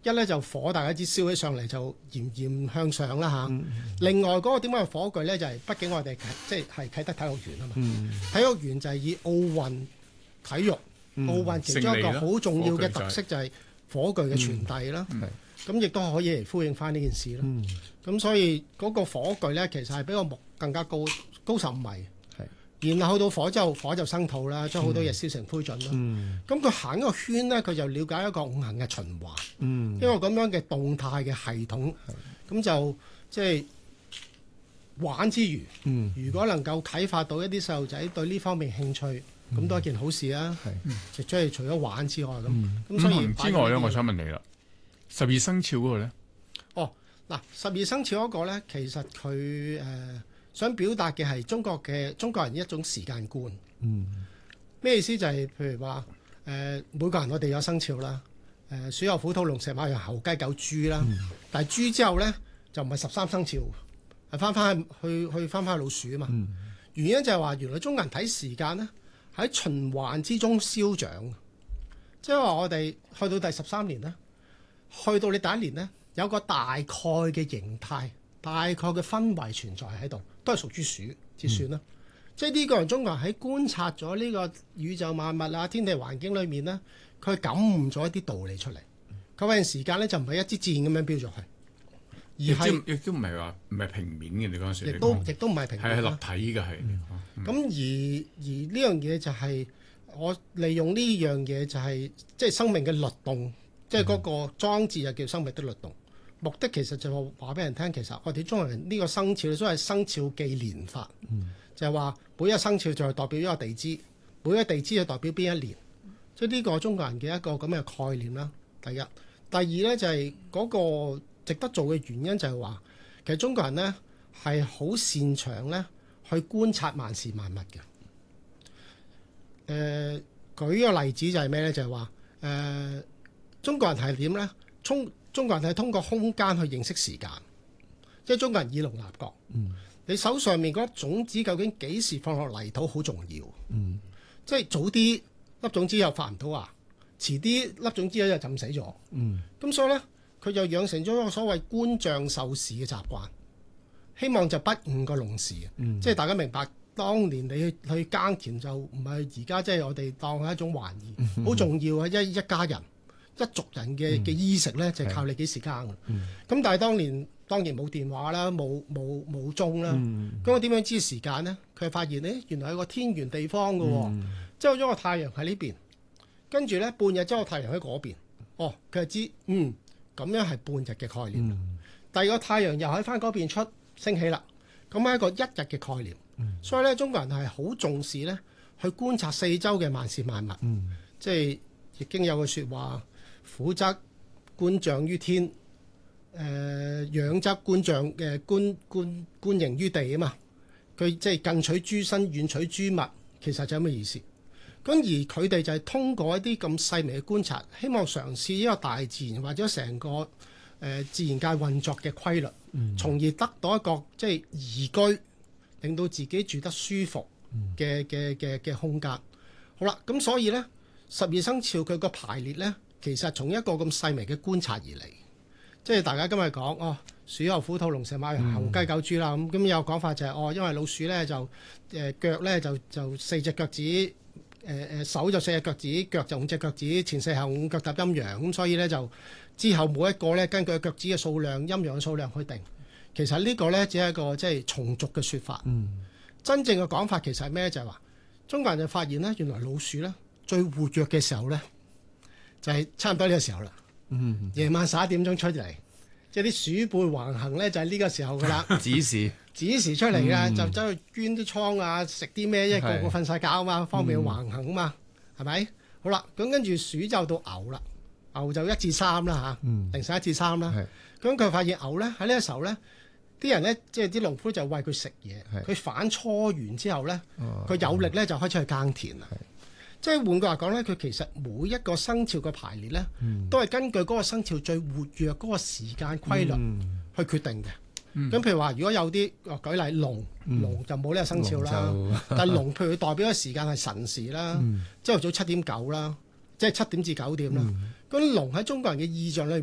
一咧就火，大家知燒起上嚟就炎炎向上啦嚇。另外嗰個點解係火炬咧？就係、畢竟我哋即係啟德體育園啊嘛。體育園就係以奧運體育、奧運其中一個好重要嘅特色就係火炬嘅傳遞啦。咁亦都可以嚟呼應翻呢件事啦。咁所以嗰個火炬咧，其實係比個木更加高10米。然後去到火之後，火就生土啦，將好多嘢燒成灰燼啦。咁佢行一個圈咧，佢就了解一個五行嘅循環，一個咁樣嘅動態嘅系統。咁就即係玩之餘，如果能夠啟發到一啲細路仔對呢方面興趣，咁都係一件好事啊。即係除咗玩之外咁所以之外咧，我想問你啦，12生肖嗰個咧？ 嗱，12生肖嗰個咧，其實佢想表達嘅係中國人一種時間觀。咩意思？就係譬如話每個人我哋有生肖啦，鼠牛虎兔龍蛇馬羊猴雞狗豬啦。但係豬之後咧就唔係13生肖，係翻去老鼠啊嘛。原因就係話原來中國人睇時間咧喺循環之中消長，即係話我哋去到第13年咧，去到你第一年咧有個大概嘅形態、大概嘅氛圍存在喺度。都係屬豬鼠至算啦，即係呢個人中國人喺觀察咗呢個宇宙萬物啊、天地環境裏面咧，佢感悟咗一啲道理出嚟。佢嗰陣時間咧就唔係一支箭咁樣飆咗去，而係亦都唔係話唔係平面嘅。你嗰陣時亦都唔係平面， 係立體嘅係。 咁而呢樣嘢就係我利用呢樣嘢就係即係生命嘅律動，即係嗰個裝置就叫生命的律動。目的其實就話俾人聽，其實我哋中國人呢個生肖所謂生肖紀年法，就係話每一個生肖就係代表一個地支，每一個地支就代表邊一年，即係呢個中國人嘅一個咁嘅概念啦。第一，第二咧就係嗰個值得做嘅原因就係話，其實中國人咧係好擅長咧去觀察萬事萬物嘅。舉個例子就係咩咧？就係話中國人係點咧？中國人係通過空間去認識時間，即係中國人以龍立國。你手上面嗰粒種子究竟幾時放落泥土好重要。即係早啲粒種子又發唔到芽，遲啲粒種子又浸死咗。咁所以咧，佢就養成咗一個所謂觀象授時嘅習慣，希望就不誤個農時。即係大家明白，當年你去耕田就唔係而家即係我哋當係一種玩意，好重要啊！一家人。一族人嘅衣食咧，就係靠你幾時耕嘅。咁但係當然冇電話啦，冇鐘啦。咁我點樣知時間咧？佢發現咧，原來係個天圓地方嘅。即係咗個太陽喺呢邊，跟住咧半日之後太陽喺嗰邊。佢就知咁樣係半日嘅概念。第二個太陽又喺翻嗰邊出升起啦，咁係一個一日嘅概念。所以咧，中國人係好重視咧去觀察四周嘅萬事萬物。即係易經有句説話。俯則觀象於天，仰則觀象觀形於地啊嘛。佢即係近取諸身，遠取諸物，其實就係咁嘅意思。咁而佢哋就係通過一啲咁細微嘅觀察，希望嘗試一個大自然或者成個自然界運作嘅規律，從而得到一個即係宜居，令到自己住得舒服嘅空間。好啦，咁所以咧12生肖佢個排列咧。其實從一個咁細微嘅觀察而嚟，即係大家今日講鼠牛虎兔龍蛇馬羊猴雞狗豬啦，咁有講法就係因為老鼠咧就腳咧就4隻腳趾，手就4隻腳趾，腳就5隻腳趾，前4後5腳踏陰陽，咁所以咧就之後每一個咧根據腳趾嘅數量、陰陽嘅數量去定。其實呢個咧只係一個即係從俗嘅説法。真正嘅講法其實係咩？就係話中國人就發現咧，原來老鼠咧最活躍嘅時候咧。就係差唔多呢個時候啦，夜晚11點鐘出嚟，即係啲鼠輩橫行咧，就係呢個時候噶啦。子時出嚟嘅，就走去捐啲倉啊，食啲咩？因為個個瞓晒覺啊嘛，方便橫行啊嘛，係咪？好啦，咁跟住鼠就到牛啦，牛就1至3啦嚇，凌晨1至3啦。咁佢發現牛咧喺呢個時候咧，啲人咧即係啲農夫就餵佢食嘢，佢反芻完之後咧，佢有力咧就開始去耕田啦。即係換句話講咧，佢其實每一個生肖嘅排列咧，都係根據嗰個生肖最活躍嗰個時間規律去決定嘅。咁譬如話，如果有啲舉例龍就冇呢個生肖啦，但係龍譬如佢代表嘅時間係辰時啦，朝頭早7點9啦，即係7點至9點啦。咁龍喺中國人嘅意象裏